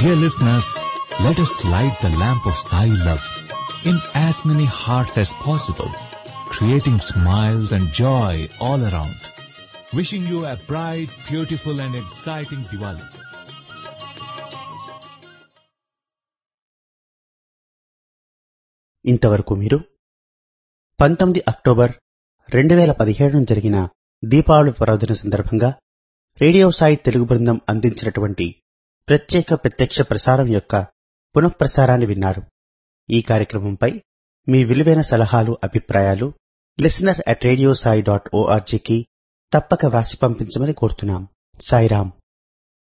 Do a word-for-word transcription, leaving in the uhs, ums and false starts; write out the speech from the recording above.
Dear listeners, let us light the lamp of Sai love in as many hearts as possible, creating smiles and joy all around. Wishing you a bright, beautiful and exciting Diwali. ఇంతవరకు మీరు పంతొమ్మిది October రెండు వేల పదిహేడున జరిగిన దీపావళి పర్వదిన సందర్భంగా radio Sai Telugu బృందం అందించినటువంటి ప్రత్యేక ప్రత్యక్ష ప్రసారం యొక్క పునఃప్రసారాన్ని విన్నారు. ఈ కార్యక్రమంపై మీ విలువైన సలహాలు, అభిప్రాయాలు listener at radio Sai dot ఓఆర్జీకి తప్పక వ్రాసి పంపించమని కోరుతున్నాం. సాయిరాం.